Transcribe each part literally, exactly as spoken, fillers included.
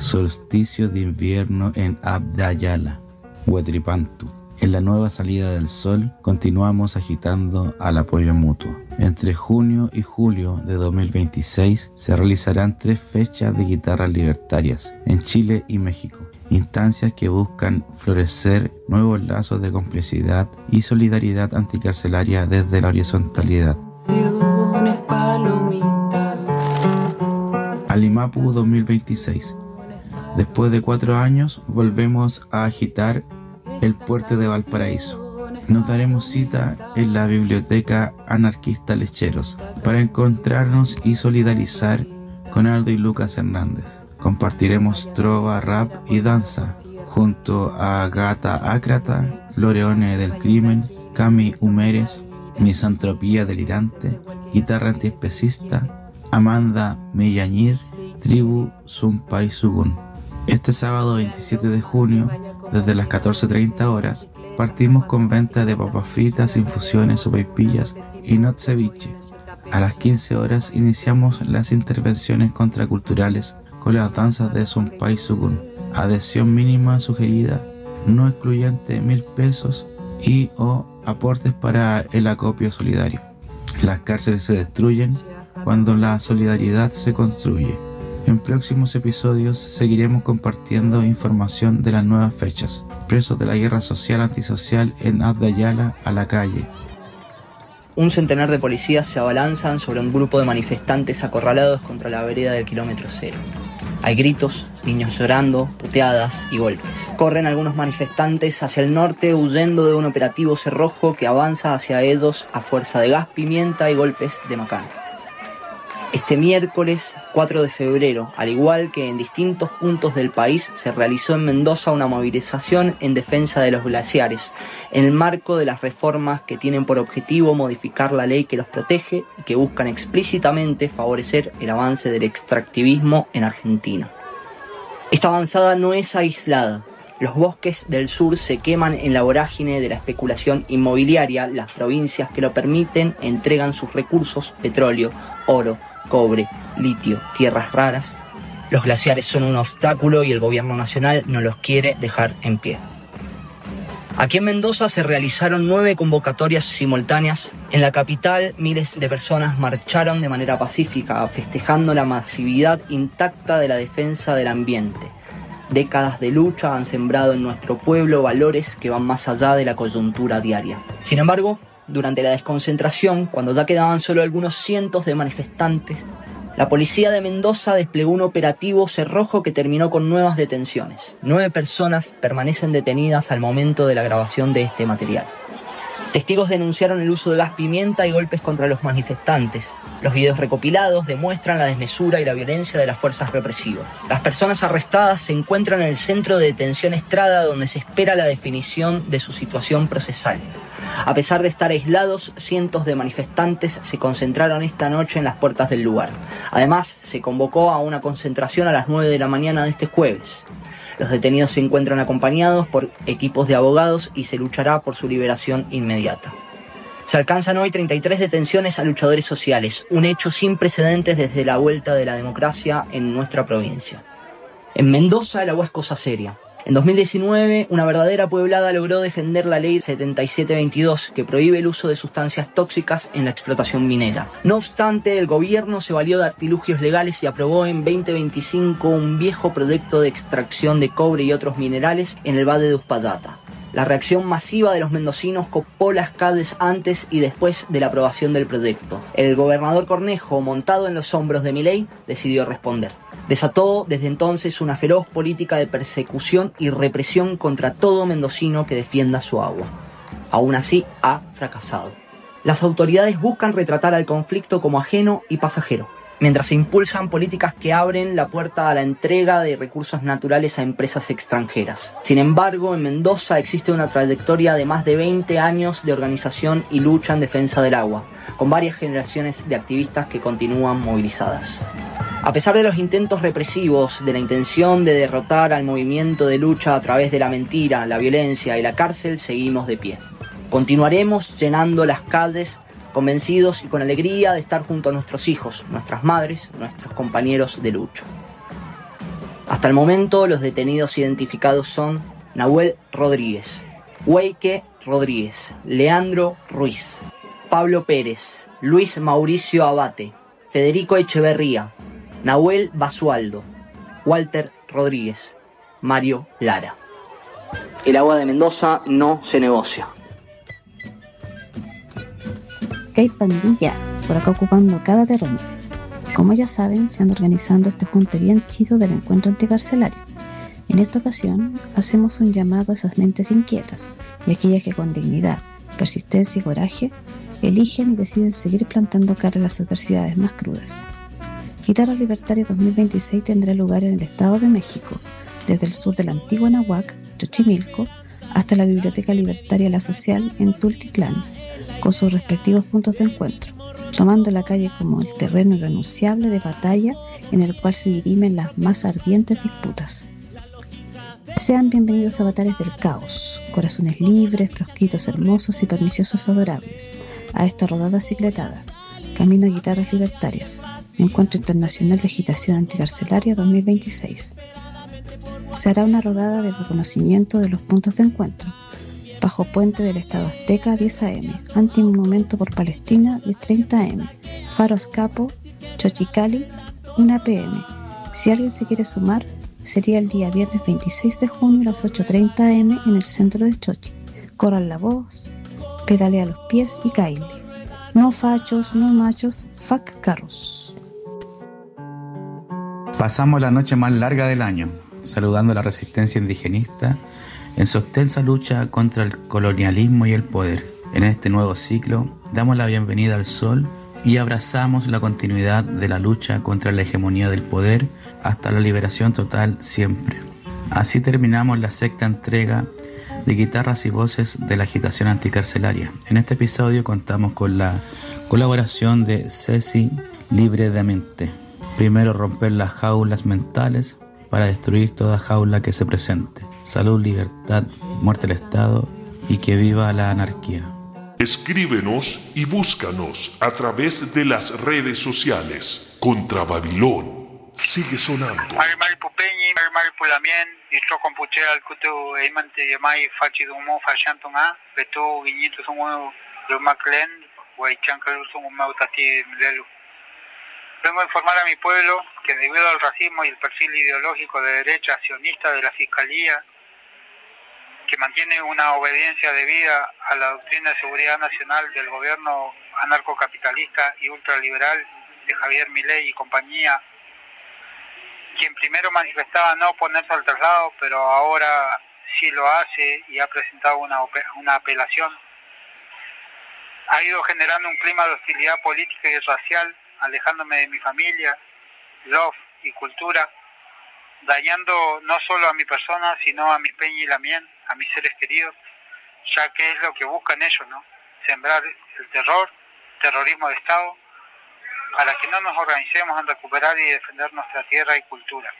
solsticio de invierno en Abdayala, Huetripantu. En la nueva salida del sol continuamos agitando al apoyo mutuo. Entre junio y julio de dos mil veintiséis se realizarán tres fechas de guitarras libertarias en Chile y México, instancias que buscan florecer nuevos lazos de complicidad y solidaridad anticarcelaria desde la horizontalidad. Alimapu dos mil veintiséis. Después de cuatro años volvemos a agitar el puerto de Valparaíso. Nos daremos cita en la biblioteca anarquista Lecheros para encontrarnos y solidarizar con Aldo y Lucas Hernández. Compartiremos trova, rap y danza junto a Gata Ácrata, Loreone del Crimen, Cami Humeres, Misantropía Delirante, Guitarra Antiespecista, Amanda Mellañir, Tribu Zumpay Sugun. Este sábado veintisiete de junio, desde las catorce treinta horas, partimos con venta de papas fritas, infusiones, sopaipillas y not ceviche. A las quince horas iniciamos las intervenciones contraculturales con las danzas de Zumpay Sugun. Adhesión mínima sugerida, no excluyente mil pesos y o aportes para el acopio solidario. Las cárceles se destruyen cuando la solidaridad se construye. En próximos episodios seguiremos compartiendo información de las nuevas fechas. Presos de la guerra social antisocial en Abdayala a la calle. Un centenar de policías se abalanzan sobre un grupo de manifestantes acorralados contra la vereda del kilómetro cero. Hay gritos, niños llorando, puteadas y golpes. Corren algunos manifestantes hacia el norte huyendo de un operativo cerrojo que avanza hacia ellos a fuerza de gas, pimienta y golpes de macana. Este miércoles cuatro de febrero, al igual que en distintos puntos del país, se realizó en Mendoza una movilización en defensa de los glaciares, en el marco de las reformas que tienen por objetivo modificar la ley que los protege y que buscan explícitamente favorecer el avance del extractivismo en Argentina. Esta avanzada no es aislada. Los bosques del sur se queman en la vorágine de la especulación inmobiliaria. Las provincias que lo permiten entregan sus recursos, petróleo, oro, cobre, litio, tierras raras. Los glaciares son un obstáculo y el gobierno nacional no los quiere dejar en pie. Aquí en Mendoza se realizaron nueve convocatorias simultáneas. En la capital, miles de personas marcharon de manera pacífica, festejando la masividad intacta de la defensa del ambiente. Décadas de lucha han sembrado en nuestro pueblo valores que van más allá de la coyuntura diaria. Sin embargo, durante la desconcentración, cuando ya quedaban solo algunos cientos de manifestantes, la policía de Mendoza desplegó un operativo cerrojo que terminó con nuevas detenciones. Nueve personas permanecen detenidas al momento de la grabación de este material. Testigos denunciaron el uso de gas pimienta y golpes contra los manifestantes. Los videos recopilados demuestran la desmesura y la violencia de las fuerzas represivas. Las personas arrestadas se encuentran en el centro de detención Estrada, donde se espera la definición de su situación procesal. A pesar de estar aislados, cientos de manifestantes se concentraron esta noche en las puertas del lugar. Además, se convocó a una concentración a las nueve de la mañana de este jueves. Los detenidos se encuentran acompañados por equipos de abogados y se luchará por su liberación inmediata. Se alcanzan hoy treinta y tres detenciones a luchadores sociales, un hecho sin precedentes desde la vuelta de la democracia en nuestra provincia. En Mendoza el agua es cosa seria. En dos mil diecinueve, una verdadera pueblada logró defender la ley setenta y siete veintidós, que prohíbe el uso de sustancias tóxicas en la explotación minera. No obstante, el gobierno se valió de artilugios legales y aprobó en veinte veinticinco un viejo proyecto de extracción de cobre y otros minerales en el valle de Uspallata. La reacción masiva de los mendocinos copó las calles antes y después de la aprobación del proyecto. El gobernador Cornejo, montado en los hombros de Milei, decidió responder. Desató desde entonces una feroz política de persecución y represión contra todo mendocino que defienda su agua. Aún así, ha fracasado. Las autoridades buscan retratar al conflicto como ajeno y pasajero, mientras se impulsan políticas que abren la puerta a la entrega de recursos naturales a empresas extranjeras. Sin embargo, en Mendoza existe una trayectoria de más de veinte años de organización y lucha en defensa del agua, con varias generaciones de activistas que continúan movilizadas. A pesar de los intentos represivos, de la intención de derrotar al movimiento de lucha a través de la mentira, la violencia y la cárcel, seguimos de pie. Continuaremos llenando las calles, convencidos y con alegría de estar junto a nuestros hijos, nuestras madres, nuestros compañeros de lucha. Hasta el momento, los detenidos identificados son Nahuel Rodríguez, Hueyque Rodríguez, Leandro Ruiz, Pablo Pérez, Luis Mauricio Abate, Federico Echeverría, Nahuel Basualdo, Walter Rodríguez, Mario Lara. El agua de Mendoza no se negocia. Que hay pandilla por acá ocupando cada terreno. Como ya saben, se anda organizando este junte bien chido del encuentro anticarcelario. En esta ocasión, hacemos un llamado a esas mentes inquietas y aquellas que con dignidad, persistencia y coraje eligen y deciden seguir plantando cara a las adversidades más crudas. Guitarras Libertarias dos mil veintiséis tendrá lugar en el Estado de México, desde el sur de la antigua Nahuac, Xochimilco, hasta la Biblioteca Libertaria La Social en Tultitlán, con sus respectivos puntos de encuentro, tomando la calle como el terreno irrenunciable de batalla en el cual se dirimen las más ardientes disputas. Sean bienvenidos avatares del caos, corazones libres, proscritos hermosos y perniciosos adorables, a esta rodada cicletada, Camino a Guitarras Libertarias, Encuentro Internacional de Agitación Anticarcelaria dos mil veintiséis. Se hará una rodada de reconocimiento de los puntos de encuentro, bajo puente del Estado Azteca diez a eme, Antimonumento por Palestina diez treinta a eme, Faro Azcapo, Xochicali una pe eme. Si alguien se quiere sumar, sería el día viernes veintiséis de junio a las ocho treinta a eme en el centro de Xochi. Corran la voz, pedalea los pies y caile. No fachos, no machos, fuck carros. Pasamos la noche más larga del año, saludando a la resistencia indigenista en su extensa lucha contra el colonialismo y el poder. En este nuevo ciclo, damos la bienvenida al sol y abrazamos la continuidad de la lucha contra la hegemonía del poder hasta la liberación total siempre. Así terminamos la sexta entrega de Guitarras y Voces de la Agitación Anticarcelaria. En este episodio contamos con la colaboración de Ceci Libre de Mente. Primero, romper las jaulas mentales para destruir toda jaula que se presente. Salud, libertad, muerte al Estado y que viva la anarquía. Escríbenos y búscanos a través de las redes sociales. Contra Babilón sigue sonando. Mari Mari Pupeñi, Mari Mari Pulamien, Istro Compuche al Kutu Eimante Yamai Fachi Dumo Fashantunga, Betu Guiñito Sumu Lumaclen, Huaychancalu Sumu Mautati Milelu. Vengo a informar a mi pueblo que debido al racismo y el perfil ideológico de derecha sionista de la Fiscalía, que mantiene una obediencia debida a la doctrina de seguridad nacional del gobierno anarcocapitalista y ultraliberal de Javier Milei y compañía, quien primero manifestaba no oponerse al traslado, pero ahora sí lo hace y ha presentado una, una apelación, ha ido generando un clima de hostilidad política y racial, alejándome de mi familia, love y cultura, dañando no solo a mi persona, sino a mis peña y la mien, a mis seres queridos, ya que es lo que buscan ellos, ¿no? Sembrar el terror, terrorismo de Estado, para que no nos organicemos en recuperar y defender nuestra tierra y cultura.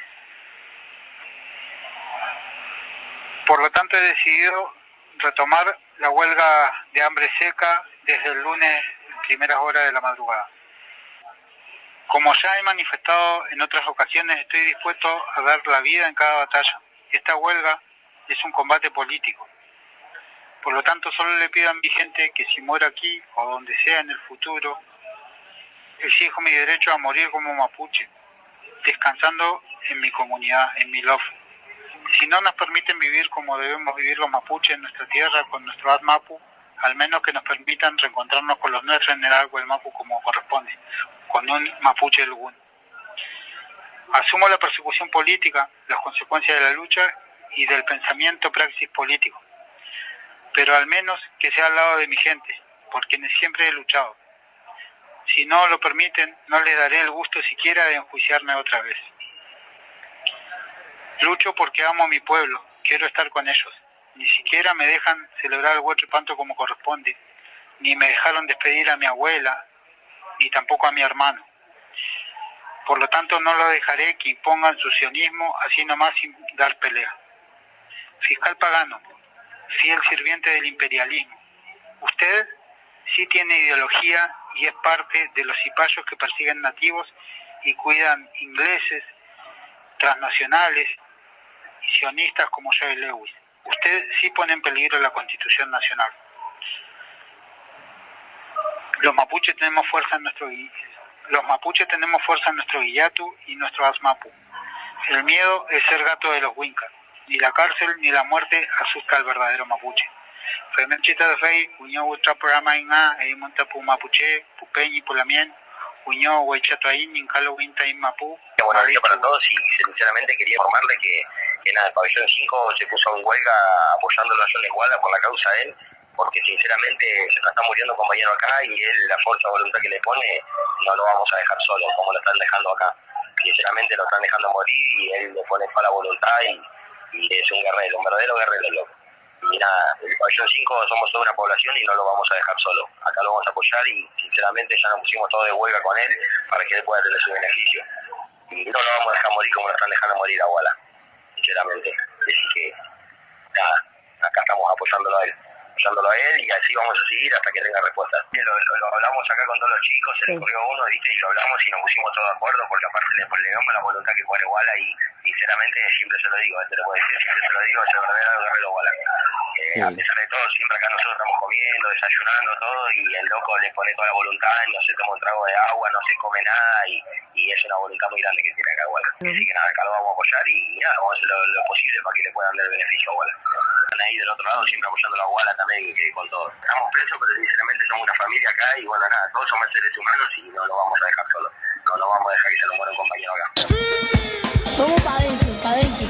Por lo tanto, he decidido retomar la huelga de hambre seca desde el lunes en primeras horas de la madrugada. Como ya he manifestado en otras ocasiones, estoy dispuesto a dar la vida en cada batalla. Esta huelga es un combate político. Por lo tanto, solo le pido a mi gente que si muero aquí o donde sea en el futuro, exijo mi derecho a morir como mapuche, descansando en mi comunidad, en mi love. Si no nos permiten vivir como debemos vivir los mapuches en nuestra tierra, con nuestro Ad Mapu, al menos que nos permitan reencontrarnos con los nuestros en el agua del Mapu como corresponde, con un mapuche lugún. Asumo la persecución política, las consecuencias de la lucha y del pensamiento praxis político, pero al menos que sea al lado de mi gente, por quienes siempre he luchado. Si no lo permiten, no les daré el gusto siquiera de enjuiciarme otra vez. Lucho porque amo a mi pueblo, quiero estar con ellos. Ni siquiera me dejan celebrar el Huachipanto como corresponde, ni me dejaron despedir a mi abuela, ni tampoco a mi hermano. Por lo tanto, no lo dejaré que impongan su sionismo así nomás sin dar pelea. Fiscal Pagano, fiel sirviente del imperialismo, usted sí tiene ideología y es parte de los cipayos que persiguen nativos y cuidan ingleses, transnacionales y sionistas como Joy Lewis. Usted sí pone en peligro la Constitución Nacional. Los mapuches tenemos fuerza en nuestro los mapuches tenemos fuerza en nuestro Guillatu y nuestro Asmapu. El miedo es ser gato de los Wincas. Ni la cárcel ni la muerte asusta al verdadero mapuche. Femenchita de Fey, Uño Ultra Programa Inga, Eimonta Pu Mapuche, Pupeñi Pulamien, Uño Huaychatoaín, Nincalo Winta in Mapu. Buenos días para todos y sinceramente quería informarle que, que nada, el pabellón cinco se puso en huelga apoyándolo a John Esguala por la causa de él, porque sinceramente se nos está muriendo un compañero acá y él, la fuerza de voluntad que le pone, no lo vamos a dejar solo, como lo están dejando acá. Sinceramente lo están dejando morir y él le pone toda la voluntad y, y es un guerrero, un verdadero guerrero, loco. Y nada, el pabellón cinco somos toda una población y no lo vamos a dejar solo. Acá lo vamos a apoyar y sinceramente ya nos pusimos todos de huelga con él para que él pueda tener su beneficio. Y no lo vamos a dejar morir como lo están dejando morir a Guala, sinceramente. Así que, nada, acá estamos apoyándolo a él. apoyándolo a él y así vamos a seguir hasta que tenga respuesta. Lo, lo, lo hablamos acá con todos los chicos, se sí. le ocurrió uno, ¿viste? Y lo hablamos y nos pusimos todos de acuerdo porque aparte le, le damos la voluntad que pone Guala y sinceramente siempre se lo digo, te lo puedo decir, siempre se lo digo, es el verdadero guerrero Guala. Eh, sí. A pesar de todo, siempre acá nosotros estamos comiendo, desayunando, todo y el loco le pone toda la voluntad, no se toma un trago de agua, no se come nada y, y es una voluntad muy grande que tiene acá Guala. Sí. Así que nada, acá lo vamos a apoyar y nada, vamos a hacer lo, lo posible para que le puedan dar el beneficio a Guala. Están ahí del otro lado siempre apoyando a la Guala también que con todo. Estamos presos, pero sinceramente somos una familia acá y bueno, nada, todos somos seres humanos y no lo vamos a dejar solo. No lo vamos a dejar que se nos muera un compañero acá. Vamos para adentro, para adentro.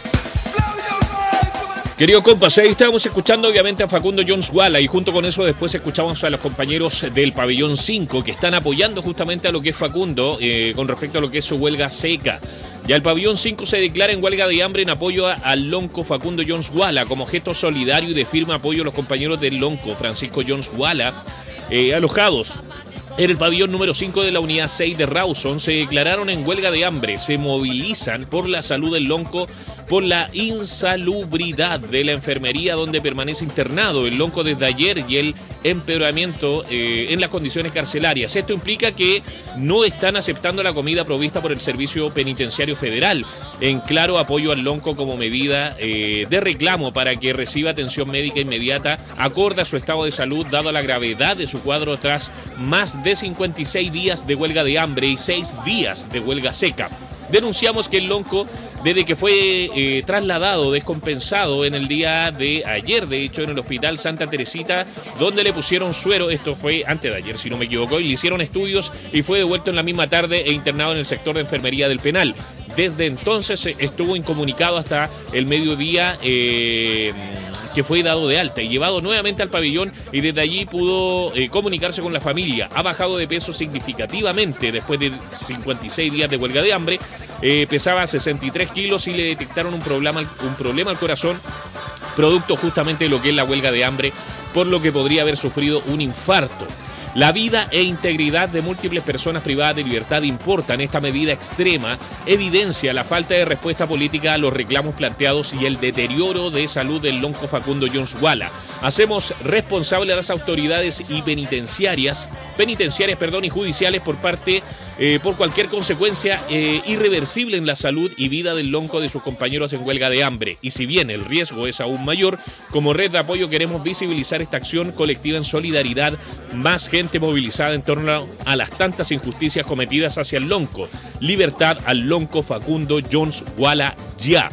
Querido compas, ahí estábamos escuchando obviamente a Facundo Jones Guala y junto con eso después escuchamos a los compañeros del pabellón cinco que están apoyando justamente a lo que es Facundo eh, con respecto a lo que es su huelga seca. Ya el pabellón cinco se declara en huelga de hambre en apoyo a, al lonco Facundo Jones Guala como gesto solidario y de firme apoyo a los compañeros del lonco Francisco Jones Guala eh, alojados en el pabellón número cinco de la unidad seis de Rawson. Se declararon en huelga de hambre, se movilizan por la salud del lonco, por la insalubridad de la enfermería donde permanece internado el lonco desde ayer y el empeoramiento eh, en las condiciones carcelarias. Esto implica que no están aceptando la comida provista por el Servicio Penitenciario Federal, en claro apoyo al lonco como medida eh, de reclamo para que reciba atención médica inmediata acorde a su estado de salud dado la gravedad de su cuadro tras más de cincuenta y seis días de huelga de hambre y seis días de huelga seca. Denunciamos que el lonco, desde que fue eh, trasladado, descompensado en el día de ayer, de hecho en el Hospital Santa Teresita, donde le pusieron suero, esto fue antes de ayer si no me equivoco, y le hicieron estudios y fue devuelto en la misma tarde e internado en el sector de enfermería del penal. Desde entonces estuvo incomunicado hasta el mediodía eh, que fue dado de alta y llevado nuevamente al pabellón y desde allí pudo eh, comunicarse con la familia. Ha bajado de peso significativamente después de cincuenta y seis días de huelga de hambre. Eh, pesaba sesenta y tres kilos y le detectaron un problema, un problema al corazón, producto justamente de lo que es la huelga de hambre, por lo que podría haber sufrido un infarto. La vida e integridad de múltiples personas privadas de libertad importan. Esta medida extrema evidencia la falta de respuesta política a los reclamos planteados y el deterioro de salud del lonco Facundo Jones Guala. Hacemos responsable a las autoridades y penitenciarias, penitenciarias perdón, y judiciales por parte eh, por cualquier consecuencia eh, irreversible en la salud y vida del lonco de sus compañeros en huelga de hambre. Y si bien el riesgo es aún mayor, como red de apoyo queremos visibilizar esta acción colectiva en solidaridad, más gente movilizada en torno a las tantas injusticias cometidas hacia el lonco. Libertad al lonco Facundo Jones Guala ya.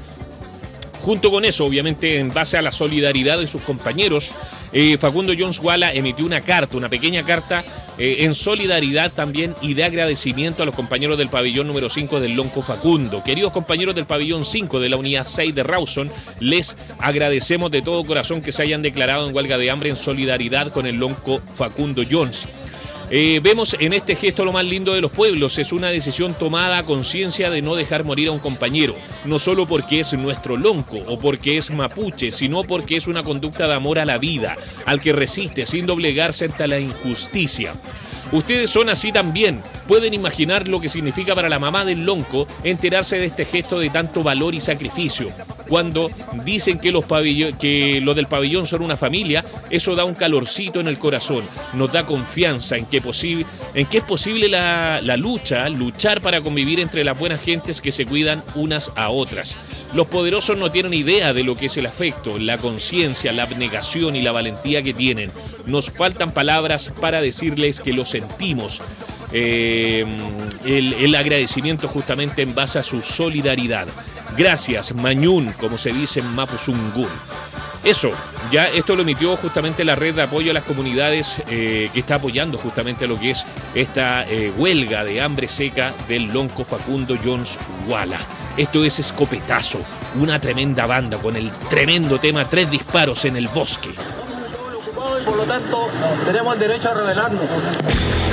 Junto con eso, obviamente, en base a la solidaridad de sus compañeros, eh, Facundo Jones Guala emitió una carta, una pequeña carta eh, en solidaridad también y de agradecimiento a los compañeros del pabellón número cinco del lonco Facundo. Queridos compañeros del pabellón cinco de la unidad seis de Rawson, les agradecemos de todo corazón que se hayan declarado en huelga de hambre en solidaridad con el lonco Facundo Jones. Eh, vemos en este gesto lo más lindo de los pueblos, es una decisión tomada a conciencia de no dejar morir a un compañero, no solo porque es nuestro lonco o porque es mapuche, sino porque es una conducta de amor a la vida, al que resiste sin doblegarse ante la injusticia. Ustedes son así también, Pueden imaginar lo que significa para la mamá del lonco enterarse de este gesto de tanto valor y sacrificio. Cuando dicen que los, pavill- que los del pabellón son una familia, eso da un calorcito en el corazón, nos da confianza en que, posible, en que es posible la, la lucha, luchar para convivir entre las buenas gentes que se cuidan unas a otras. Los poderosos no tienen idea de lo que es el afecto, la conciencia, la abnegación y la valentía que tienen. Nos faltan palabras para decirles que lo sentimos. Eh, el, el agradecimiento justamente en base a su solidaridad. Gracias, Mañún, como se dice en Mapuzungún. Eso, ya esto lo emitió justamente la red de apoyo a las comunidades eh, que está apoyando justamente lo que es esta eh, huelga de hambre seca del lonco Facundo Jones Wala. Esto es Escopetazo, una tremenda banda con el tremendo tema Tres disparos en el bosque. Por lo tanto, tenemos el derecho a rebelarnos.